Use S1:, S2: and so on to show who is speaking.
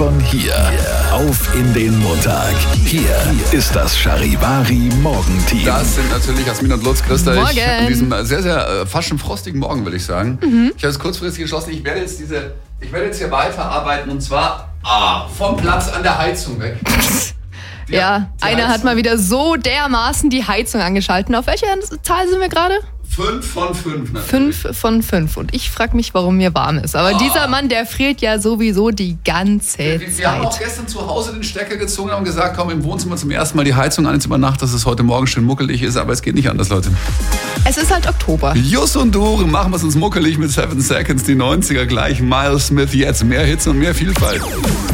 S1: von hier auf in den Montag. Hier ist das Charivari Morgenteam.
S2: Das sind natürlich Jasmin und Lutz. Grüßt euch
S3: Morgen.
S2: an diesem sehr, sehr fast schon frostigen Morgen, will ich sagen. Ich habe es kurzfristig entschlossen, ich werde jetzt hier weiterarbeiten und zwar vom Platz an der Heizung weg.
S3: Ja, einer hat mal wieder so dermaßen die Heizung angeschalten. Auf welcher Zahl sind wir gerade?
S2: 5 von 5 natürlich.
S3: 5 von 5. Und ich frage mich, warum mir warm ist. Aber dieser Mann, der friert ja sowieso die ganze
S2: Wir haben auch
S3: Zeit.
S2: gestern zu Hause den Stecker gezogen und haben gesagt, komm, im Wohnzimmer zum ersten Mal die Heizung an jetzt über Nacht, dass es heute Morgen schön muckelig ist. Aber es geht nicht anders, Leute.
S3: Es ist halt Oktober.
S2: Jus und Dore machen wir es uns muckelig mit 7 Seconds, die 90er gleich. Miles Smith, jetzt mehr Hits und mehr Vielfalt.